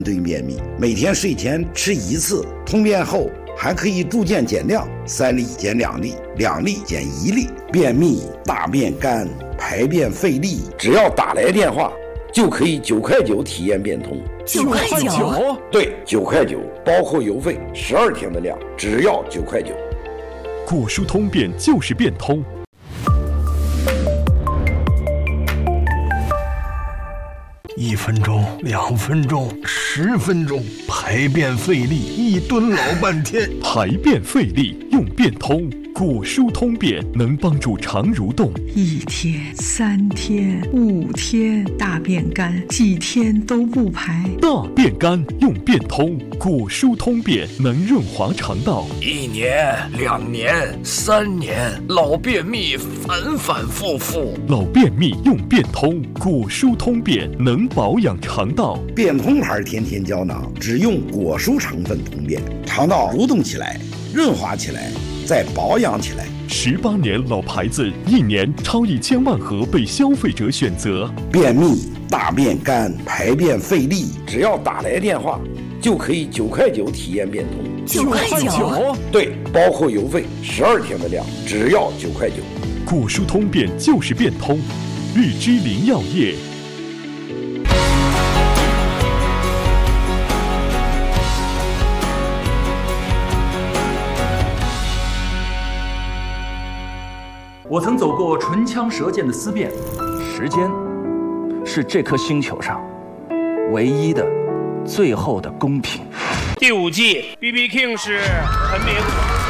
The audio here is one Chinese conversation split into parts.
对便秘，每天睡前吃1次，通便后还可以逐渐减量，3粒减2粒，2粒减1粒。便秘、大便干、排便费力，只要打来电话就可以9块9体验变通。 9块9？ 对，9块9，包括邮费，12天的量，只要9块9。 果蔬通便就是变通。 1分钟、2分钟、10分钟，排便费力，1蹲老半天。 排便费力用变通，果蔬通便能帮助肠蠕动。 1天、3天、5天，大便干，几天都不排。 大便干用变通，果蔬通便能润滑肠道。 1年、2年、3年，老便秘反反复复。 老便秘用变通，果蔬通便能保养肠道。 变通牌天天胶囊只用果蔬成分通便，肠道蠕动起来，润滑起来，再保养起来。 18年老牌子，1年超1000万盒被消费者选择。 便秘、大便干、排便费力，只要打来电话就可以9块9体验变通。 9块9？ 对，包括邮费，12天的量，只要9块9。 果蔬通便就是变通，玉芝林药业。 我曾走过唇枪舌剑的思辨，时间是这颗星球上唯一的、最后的公平。 第5季 BB King 是陈明。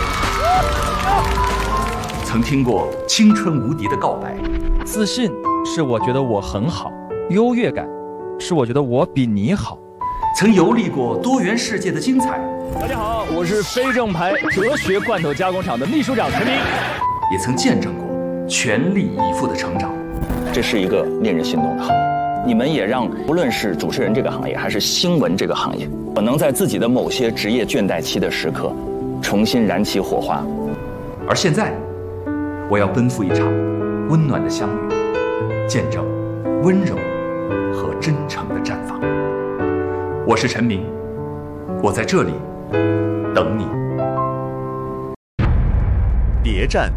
曾听过青春无敌的告白， 自信是我觉得我很好，优越感是我觉得我比你好。 曾游历过多元世界的精彩。 大家好，我是非正牌哲学罐头加工厂的秘书长陈明。 也曾见证过全力以赴的成长。 这是一个令人心动的行业，你们也让无论是主持人这个行业还是新闻这个行业，可能在自己的某些职业倦怠期的时刻重新燃起火花。 而现在我要奔赴一场温暖的相遇，见证温柔和真诚的绽放。我是陈明，我在这里等你。 谍战、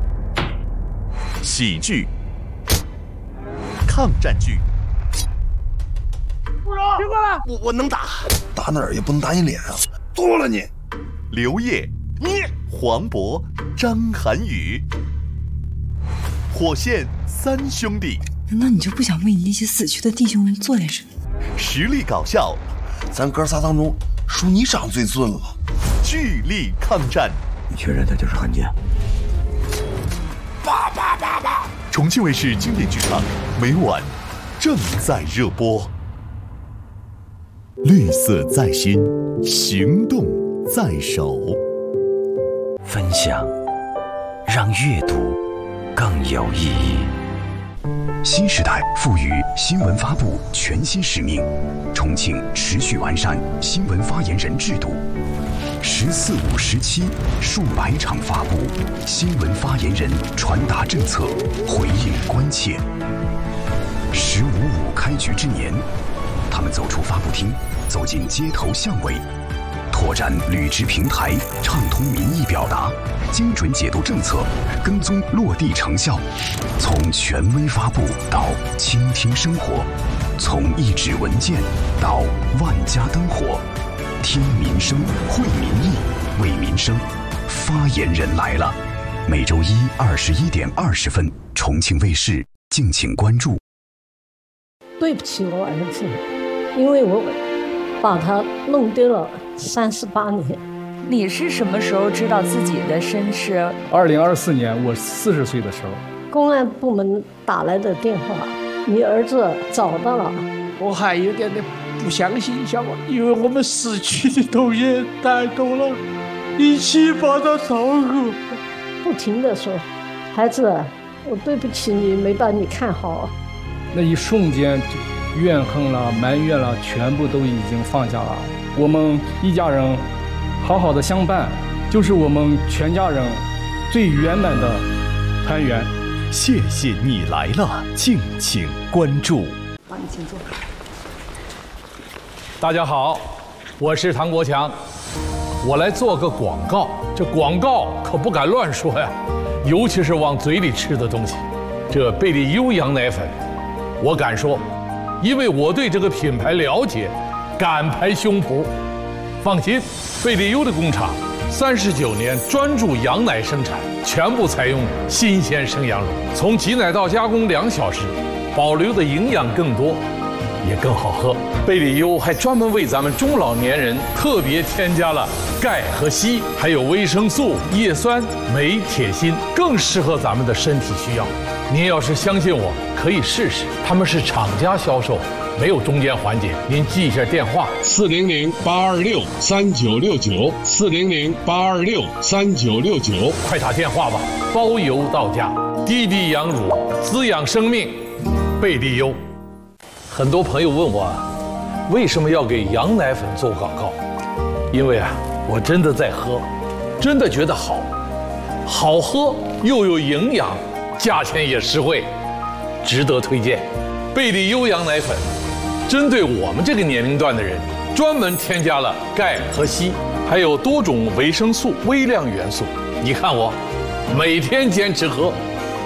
喜剧、抗战剧。 听过了， 我能打，打哪儿也不能打你脸啊！多了你。 刘烨、黄渤、张涵予，火线3兄弟。 难道你就不想为你那些死去的弟兄们做点什么？ 实力搞笑， 咱哥仨当中，属你长最俊了。 巨力抗战。 你确认他就是汉奸？ 重庆卫视经典剧场每晚正在热播。绿色在心，行动在手。 分享，让阅读更有意义。 新时代赋予新闻发布全新使命，重庆持续完善新闻发言人制度。14、5、17数百场发布，新闻发言人传达政策，回应关切。15、5开局之年，他们走出发布厅，走进街头巷尾，拓展履职平台，畅通民意表达，精准解读政策，跟踪落地成效。从权威发布到倾听生活，从一纸文件到万家灯火，听民生，会民意，为民生。发言人来了，每周一21点20分，重庆卫视，敬请关注。 对不起我儿子，因为我把他弄丢了38年。 你是什么时候知道自己的身世 ？2024年我40岁的时候， 公安部门打来的电话，你儿子找到了。 我还有点不相信，因为我们失去的东西太多了，一起把它照顾。 不停地说，孩子，我对不起你，没把你看好。 那一瞬间就怨恨了，埋怨了，全部都已经放下了。我们一家人好好的相伴，就是我们全家人最圆满的团圆。 谢谢你来了，敬请关注。 帮你请坐。 大家好，我是唐国强，我来做个广告。这广告可不敢乱说呀，尤其是往嘴里吃的东西。这贝利优羊奶粉，我敢说，因为我对这个品牌了解，敢拍胸脯。放心，贝利优的工厂39年专注羊奶生产，全部采用新鲜生羊乳，从挤奶到加工2小时，保留的营养更多，也更好喝。贝利优还专门为咱们中老年人特别添加了钙和硒，还有维生素、叶酸、镁、铁、锌，更适合咱们的身体需要。您要是相信我，可以试试，他们是厂家销售，没有中间环节。您记一下电话：400-826-3969，400-826-3969，快打电话吧，包邮到家。滴滴羊乳，滋养生命，贝利优。很多朋友问我，为什么要给羊奶粉做广告？因为我真的在喝，真的觉得好喝又有营养，价钱也实惠，值得推荐。贝利优羊奶粉针对我们这个年龄段的人，专门添加了钙和硒，还有多种维生素、微量元素。你看我每天坚持喝。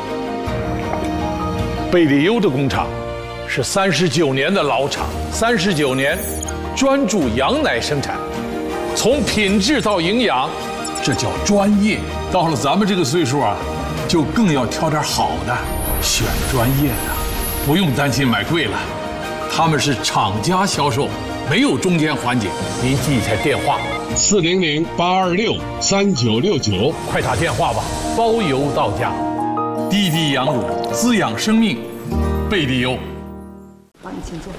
贝利优的工厂是39年的老厂，39年专注羊奶生产，从品质到营养，这叫专业。到了咱们这个岁数就更要挑点好的，选专业的，不用担心买贵了。他们是厂家销售，没有中间环节。您记一下电话：400-826-3969，快打电话吧，包邮到家。滴滴羊乳，滋养生命，贝利优。 帮你请坐。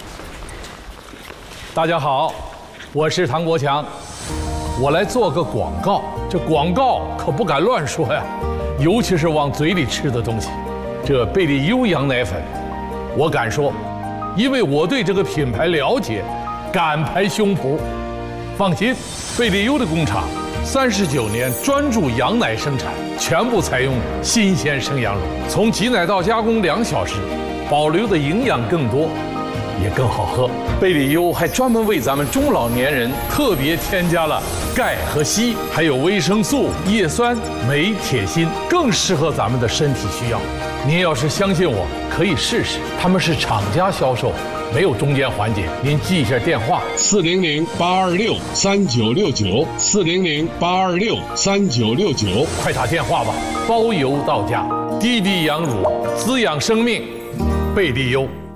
大家好，我是唐国强，我来做个广告。这广告可不敢乱说呀，尤其是往嘴里吃的东西。这贝利优羊奶粉，我敢说，因为我对这个品牌了解，敢拍胸脯。放心，贝利优的工厂39年专注羊奶生产，全部采用新鲜生羊乳，从挤奶到加工2小时，保留的营养更多，也更好喝。贝利优还专门为咱们中老年人特别添加了钙和硒，还有维生素、叶酸、镁、铁、锌，更适合咱们的身体需要。您要是相信我，可以试试，他们是厂家销售，没有中间环节。您记一下电话：400-826-3969，400-826-3969，快打电话吧，包邮到家。滴滴羊乳，滋养生命，贝利优。